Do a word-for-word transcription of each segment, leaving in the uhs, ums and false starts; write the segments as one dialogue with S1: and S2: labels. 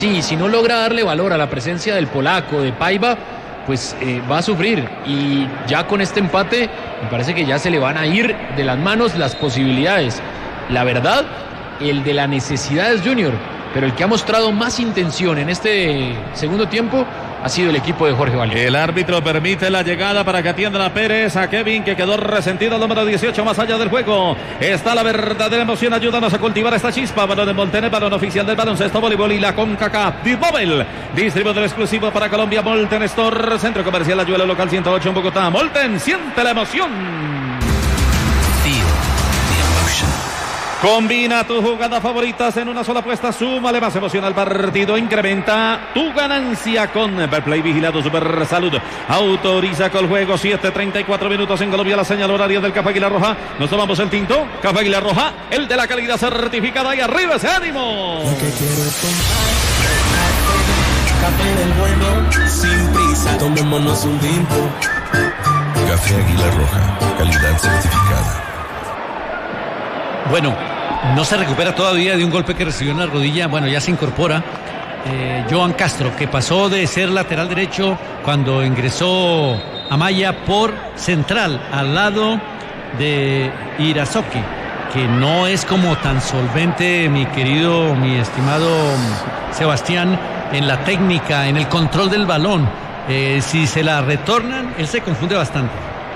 S1: Sí, si no logra darle valor a la presencia del polaco, de Paiva, pues eh, va a sufrir. Y ya con este empate, me parece que ya se le van a ir de las manos las posibilidades. La verdad, el de la necesidad es Junior, pero el que ha mostrado más intención en este segundo tiempo ha sido el equipo de Jorge Valdés.
S2: El árbitro permite la llegada para que atiendan a Pérez, a Kevin, que quedó resentido, el número dieciocho, más allá del juego. Está la verdadera emoción, ayúdanos a cultivar esta chispa. Balón de Moltener, balón oficial del baloncesto, voleibol y la CONCACAF. Dismóvil, distribuidor exclusivo para Colombia, Molten Store, Centro Comercial Ayuela, local ciento ocho en Bogotá. Molten, siente la emoción. Combina tus jugadas favoritas en una sola apuesta, súmale más emoción al partido, incrementa tu ganancia con Betplay Vigilado Super Salud. Autoriza con el juego, siete treinta y cuatro minutos en Colombia, la señal horaria del Café Águila Roja. Nos tomamos el tinto, Café Águila Roja, el de la calidad certificada, y arriba ese ánimo.
S3: Lo que quiero es café del bueno, sin prisa, tomémonos un tinto.
S4: Café Águila Roja, calidad certificada.
S5: Bueno, no se recupera todavía de un golpe que recibió en la rodilla. Bueno, ya se incorpora eh, Johan Castro, que pasó de ser lateral derecho cuando ingresó Amaya por central al lado de Irazoki, que no es como tan solvente, mi querido, mi estimado Sebastián, en la técnica, en el control del balón. Eh, si se la retornan, él se confunde bastante.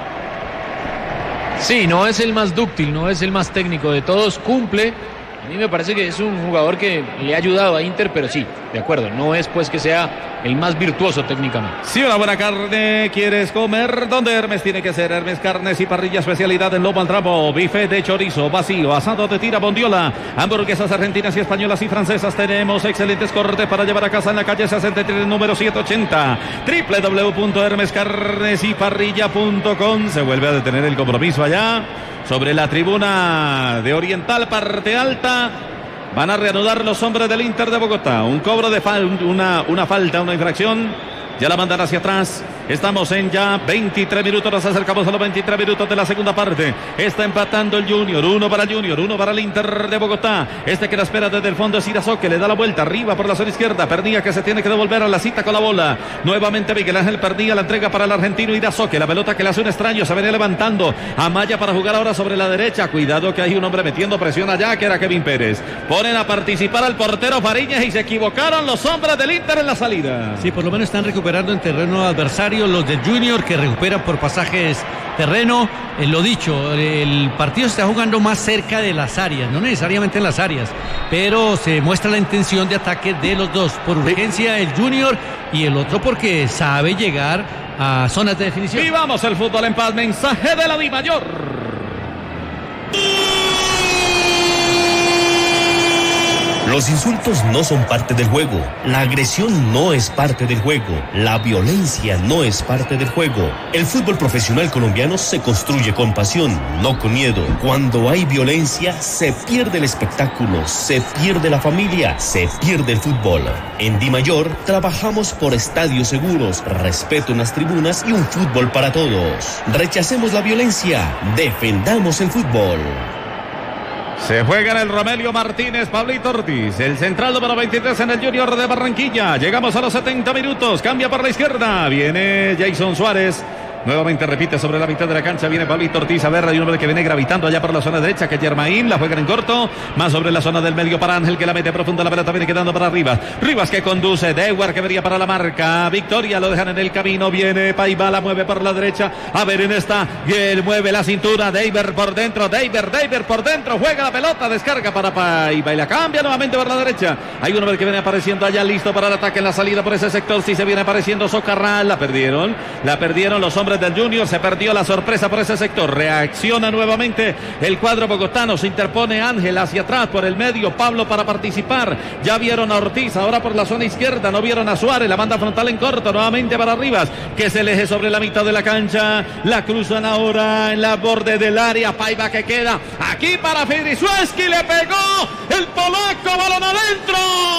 S1: Sí, no es el más dúctil, no es el más técnico de todos, cumple. A mí me parece que es un jugador que le ha ayudado a Inter, pero sí, de acuerdo, no es pues que sea el más virtuoso técnicamente.
S2: Si una buena carne quieres comer, ¿dónde Hermes tiene que ser? Hermes Carnes y Parrilla, especialidad en lomo al trapo, bife de chorizo, vacío, asado de tira, bondiola, hamburguesas argentinas y españolas y francesas. Tenemos excelentes cortes para llevar a casa en la calle sesenta y tres, número setecientos ochenta. doble u doble u doble u punto hermes carnes y parrilla punto com. Se vuelve a detener el compromiso allá sobre la tribuna de Oriental, parte alta. Van a reanudar los hombres del Inter de Bogotá. Un cobro de fal una, una falta, una infracción. Ya la mandan hacia atrás. Estamos en ya veintitrés minutos. Nos acercamos a los veintitrés minutos de la segunda parte. Está empatando el Junior. Uno para el Junior, uno para el Inter de Bogotá. Este que la espera desde el fondo es Irazoque. Le da la vuelta arriba por la zona izquierda. Pernilla, que se tiene que devolver a la cita con la bola. Nuevamente Miguel Ángel Pernilla, la entrega para el argentino Irazoque. La pelota que le hace un extraño. Se venía levantando. Amaya para jugar ahora sobre la derecha. Cuidado que hay un hombre metiendo presión allá, que era Kevin Pérez. Ponen a participar al portero Fariñas y se equivocaron los hombres del Inter en la salida.
S5: Sí, por lo menos están recuperando en terreno adversario los de Junior, que recuperan por pasajes terreno. Eh, lo dicho, el partido se está jugando más cerca de las áreas, no necesariamente en las áreas, pero se muestra la intención de ataque de los dos. Por urgencia el Junior y el otro porque sabe llegar a zonas de definición.
S2: Vivamos el fútbol en paz. Mensaje de la Dimayor.
S6: Los insultos no son parte del juego, la agresión no es parte del juego, la violencia no es parte del juego. El fútbol profesional colombiano se construye con pasión, no con miedo. Cuando hay violencia, se pierde el espectáculo, se pierde la familia, se pierde el fútbol. En Dimayor trabajamos por estadios seguros, respeto en las tribunas y un fútbol para todos. Rechacemos la violencia, defendamos el fútbol.
S2: Se juega en el Romelio Martínez, Pablito Ortiz, el central número veintitrés en el Junior de Barranquilla. Llegamos a los setenta minutos, cambia por la izquierda, viene Jason Suárez. Nuevamente repite sobre la mitad de la cancha, viene Pablito Ortiz. A ver, hay un hombre que viene gravitando allá por la zona derecha, que es Germain, la juegan en corto, más sobre la zona del medio para Ángel, que la mete profunda, la pelota viene quedando para Rivas. Rivas que conduce, Dewar que venía para la marca, Victoria lo dejan en el camino, viene Paiva, la mueve por la derecha, a ver en esta, y él mueve la cintura, Deiber por dentro, Deiber, Deiber por dentro, juega la pelota, descarga para Paiva y la cambia nuevamente por la derecha. Hay un hombre que viene apareciendo allá, listo para el ataque en la salida por ese sector, si se viene apareciendo Socarral, la perdieron, la perdieron los hombres del Junior, se perdió la sorpresa por ese sector. Reacciona nuevamente el cuadro bogotano, se interpone Ángel hacia atrás por el medio, Pablo para participar. Ya vieron a Ortiz, ahora por la zona izquierda, no vieron a Suárez, la banda frontal en corto, nuevamente para Rivas, que se eje sobre la mitad de la cancha, la cruzan ahora en la borde del área, Paiva que queda aquí para Fidrizueski, le pegó el polaco, balón adentro.